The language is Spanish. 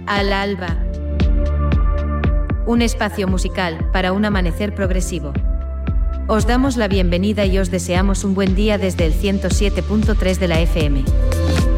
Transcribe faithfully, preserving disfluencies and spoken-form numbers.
Al alba. Un espacio musical para un amanecer progresivo. Os damos la bienvenida y os deseamos un buen día desde el ciento siete punto tres de la F M.